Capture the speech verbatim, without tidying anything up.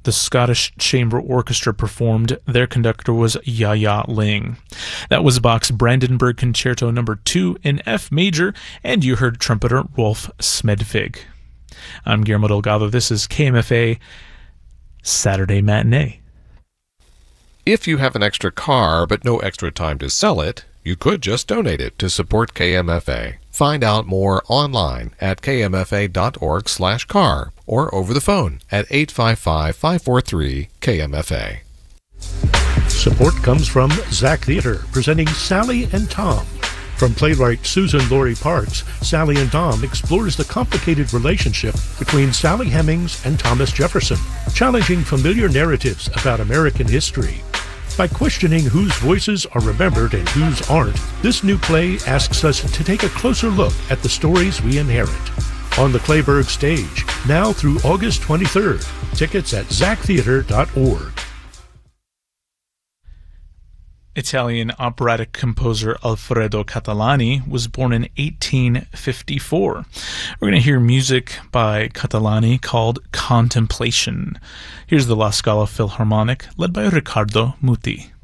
the Scottish Chamber Orchestra performed. Their conductor was Ya-Ya Ling. That was Bach's Brandenburg Concerto number two in F major, and you heard trumpeter Rolf Smedvig. I'm Guillermo Delgado. This is K M F A Saturday Matinee. If you have an extra car but no extra time to sell it, you could just donate it to support K M F A. Find out more online at k m f a dot org slash car or over the phone at eight five five, five four three, K M F A. Support comes from Zach Theater, presenting Sally and Tom. From playwright Susan Laurie Parks, Sally and Tom explores the complicated relationship between Sally Hemings and Thomas Jefferson, challenging familiar narratives about American history. By questioning whose voices are remembered and whose aren't, this new play asks us to take a closer look at the stories we inherit. On the Clayburgh stage, now through August twenty-third. Tickets at zach theater dot org. Italian operatic composer Alfredo Catalani was born in eighteen fifty-four. We're going to hear music by Catalani called Contemplation. Here's the La Scala Philharmonic, led by Riccardo Muti.